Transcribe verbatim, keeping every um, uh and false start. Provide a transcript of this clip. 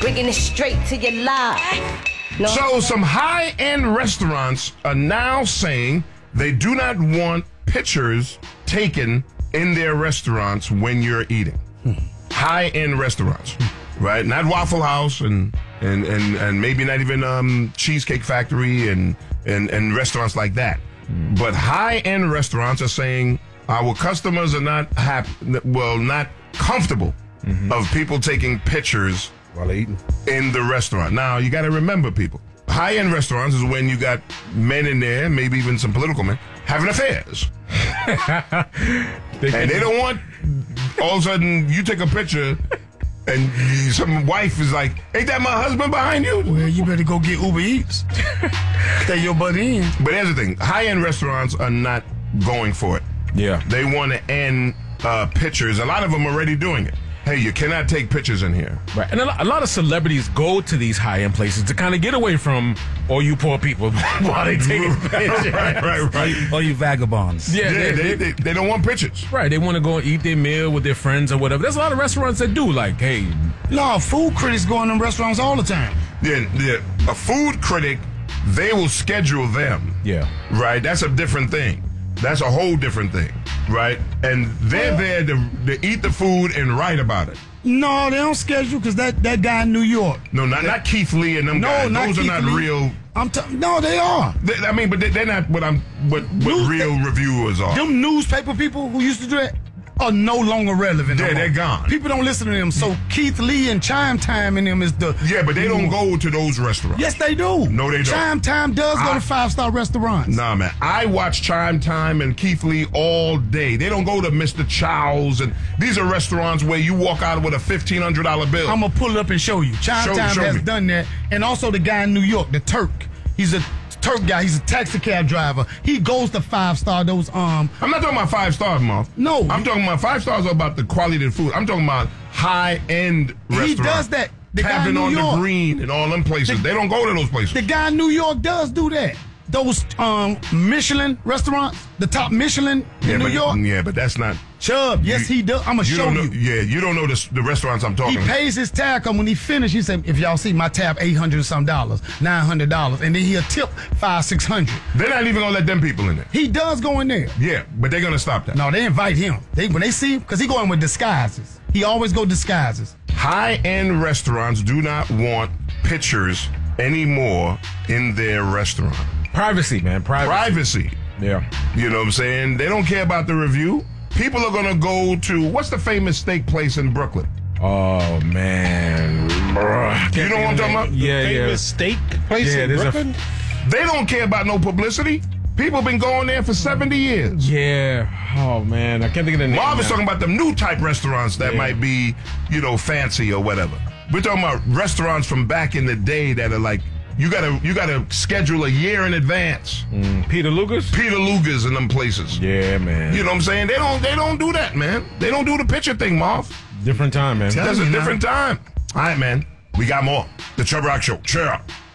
bringing it straight to your live. No. So some high-end restaurants are now saying they do not want pictures taken in their restaurants when you're eating. Hmm. High-end restaurants, right? Not Waffle House and and and, and maybe not even um, Cheesecake Factory and, and, and restaurants like that. Hmm. But high-end restaurants are saying our customers are not happy, well, not comfortable mm-hmm. of people taking pictures while eating in the restaurant. Now, you got to remember, people, high-end restaurants is when you got men in there, maybe even some political men, having affairs. they and they don't want, all of a sudden, you take a picture and some wife is like, ain't that my husband behind you? Well, you better go get Uber Eats. Stay your butt in. But here's the thing. High-end restaurants are not going for it. Yeah. They want to end uh, pictures. A lot of them are already doing it. Hey, you cannot take pictures in here. Right. And a lot, a lot of celebrities go to these high-end places to kind of get away from all you poor people while they take pictures. Right, right, right. All you vagabonds. Yeah, yeah they, they, they, they don't want pictures. Right. They want to go and eat their meal with their friends or whatever. There's a lot of restaurants that do, like, hey. No, food critics go in them restaurants all the time. Yeah, yeah. A food critic, they will schedule them. Yeah. Right? That's a different thing. That's a whole different thing, right? And they're there to, to eat the food and write about it. No, they don't schedule because that, that guy in New York. No, not, not Keith Lee and them no, guys. Not Those Keith are not Lee. real. I'm t- no, they are. They, I mean, but they, they're not what I'm what, what News, real reviewers are. Them newspaper people who used to do that are no longer relevant. Yeah, no they're gone. People don't listen to them. So Keith Lee and Chime Time and them is the yeah, but they don't go to those restaurants. Yes, they do. No, they don't. Chime Time does I, go to five star restaurants. Nah, man. I watch Chime Time and Keith Lee all day. They don't go to Mister Chow's, and these are restaurants where you walk out with a fifteen hundred dollar bill. I'm gonna pull it up and show you. Chime show, Time show has me. done that, and also the guy in New York, the Turk. He's a Turk guy. He's a taxi cab driver. He goes to five star. Those um. I'm not talking about five stars, Moth. No, I'm talking about five stars are about the quality of the food. I'm talking about high end restaurants. He does that. The guy in Cabin New on York, the Green and all them places. The, they don't go to those places. The guy in New York does do that. Those um Michelin restaurants, the top Michelin in yeah, New but, York. Yeah, but that's not. Chubb, yes, you, he does. I'm gonna show know, you. Yeah, you don't know the, the restaurants I'm talking He about. pays his tab, come when he finished, he said, if y'all see my tab, eight hundred some dollars, nine hundred dollars, and then he'll tip five, six hundred. They're not even gonna let them people in there. He does go in there. Yeah, but they're gonna stop that. No, they invite him. They when they see him, because he go in with disguises. He always go disguises. High-end restaurants do not want pictures anymore in their restaurant. Privacy, man. Privacy. Privacy. Yeah. You know what I'm saying? They don't care about the review. People are going to go to, what's the famous steak place in Brooklyn? Oh, man. You know what I'm talking about? Yeah, the yeah. famous steak place Yeah, in there's a- Brooklyn? They don't care about no publicity. People been going there for seventy years. Yeah. Oh, man. I can't think of the name. Marv is now. talking about them new type restaurants that Yeah. might be, you know, fancy or whatever. We're talking about restaurants from back in the day that are like, you gotta you gotta schedule a year in advance. Mm, Peter Luger's? Peter Luger's in them places. Yeah, man. You know what I'm saying? They don't they don't do that, man. They don't do the picture thing, Marv. Different time, man. That's a me different time. All right, man. We got more. The Chubb Rock Show. Cheer up.